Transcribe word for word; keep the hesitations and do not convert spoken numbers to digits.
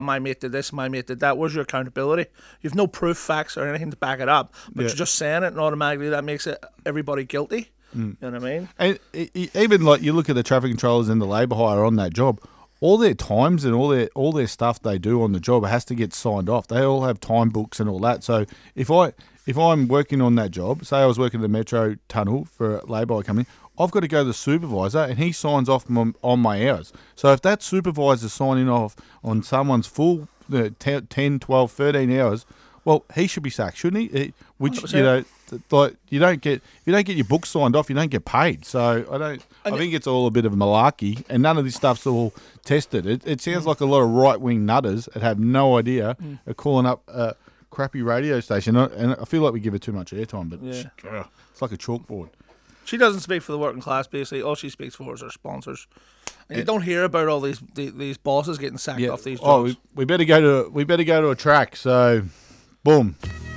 my mate did this, my mate did that. Where's your accountability? You've no proof, facts, or anything to back it up, but Yeah. you're just saying it, and automatically that makes it everybody guilty. Mm. You know what I mean? And e- e- even like you look at the traffic controllers and the labour hire on that job, all their times and all their all their stuff they do on the job has to get signed off. They all have time books and all that. So if I if I'm working on that job, say I was working the Metro Tunnel for a labour hire company, I've got to go to the supervisor and he signs off my, on my hours. So if that supervisor's signing off on someone's full uh, ten, twelve, thirteen hours, well, he should be sacked, shouldn't he? He- Which, one hundred percent. you know, th- like you don't get if you don't get your book signed off, you don't get paid. So I don't. And I think it's all a bit of malarkey, and none of this stuff's all tested. It, it sounds Mm. like a lot of right wing nutters that have no idea are calling up a crappy radio station, and I feel like we give it too much airtime. But Yeah. ugh, it's like a chalkboard. She doesn't speak for the working class, basically. All she speaks for is her sponsors. And you don't hear about all these these, these bosses getting sacked off these jobs. Oh, we, we better go to we better go to a track. So, boom.